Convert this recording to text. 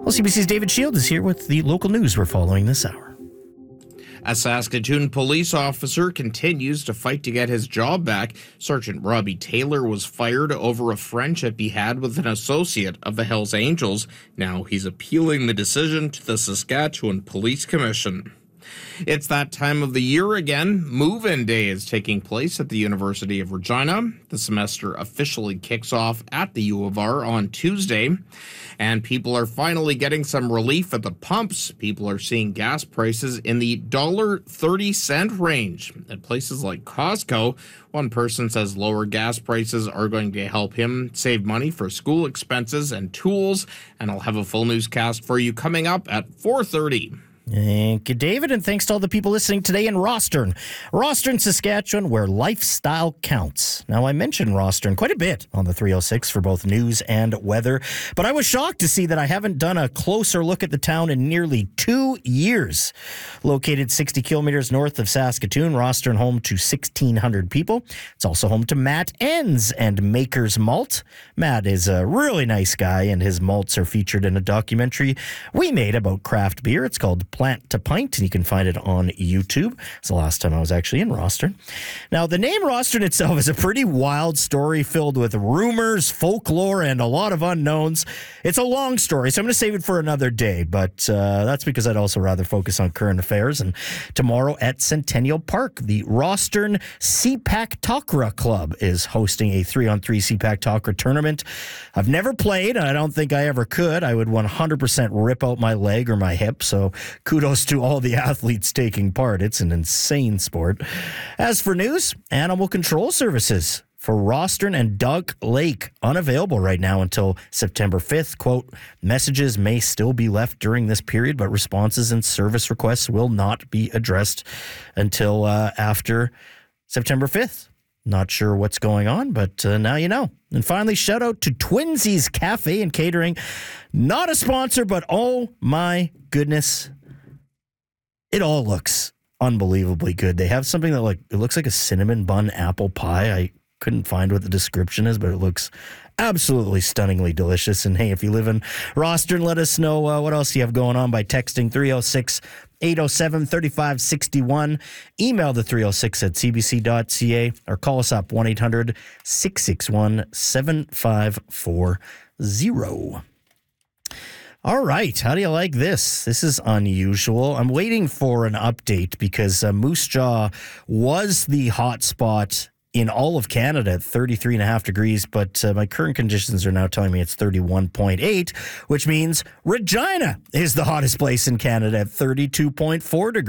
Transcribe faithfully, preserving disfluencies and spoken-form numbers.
Well, C B C's David Shield is here with the local news we're following this hour. A Saskatoon police officer continues to fight to get his job back. Sergeant Robbie Taylor was fired over a friendship he had with an associate of the Hells Angels. Now he's appealing the decision to the Saskatchewan Police Commission. It's that time of the year again. Move-in Day is taking place at the University of Regina. The semester officially kicks off at the U of R on Tuesday, and people are finally getting some relief at the pumps. People are seeing gas prices in the one dollar and thirty cents range. At places like Costco, one person says lower gas prices are going to help him save money for school expenses and tools, and I'll have a full newscast for you coming up at four thirty. Thank you, David, and thanks to all the people listening today in Rostern. Rostern, Saskatchewan, where lifestyle counts. Now, I mentioned Rostern quite a bit on the three oh six for both news and weather, but I was shocked to see that I haven't done a closer look at the town in nearly two years. Located sixty kilometers north of Saskatoon, Rostern home to sixteen hundred people. It's also home to Matt Enns and Maker's Malt. Matt is a really nice guy, and his malts are featured in a documentary we made about craft beer. It's called Plant to Pint, and you can find it on YouTube. It's the last time I was actually in Rostern. Now, the name Rostern itself is a pretty wild story filled with rumors, folklore, and a lot of unknowns. It's a long story, so I'm going to save it for another day, but uh, that's because I'd also rather focus on current affairs. And tomorrow at Centennial Park, the Rostern C PAC Tokra Club is hosting a three-on-three C PAC Tokra tournament. I've never played, and I don't think I ever could. I would one hundred percent rip out my leg or my hip, so kudos to all the athletes taking part. It's an insane sport. As for news, Animal Control Services for Rostern and Duck Lake unavailable right now until September fifth. Quote, messages may still be left during this period, but responses and service requests will not be addressed until uh, after September fifth. Not sure what's going on, but uh, now you know. And finally, shout out to Twinsies Cafe and Catering. Not a sponsor, but oh my goodness, it all looks unbelievably good. They have something that like it looks like a cinnamon bun apple pie. I couldn't find what the description is, but it looks absolutely stunningly delicious. And hey, if you live in Rostern, let us know uh, what else you have going on by texting three oh six, eight oh seven, three five six one. Email the three oh six at c b c dot c a or call us up one eight hundred, six six one, seven five four zero. All right. How do you like this? This is unusual. I'm waiting for an update because uh, Moose Jaw was the hot spot in all of Canada at thirty-three and a half degrees, but uh, my current conditions are now telling me it's thirty-one point eight, which means Regina is the hottest place in Canada at thirty-two point four degrees.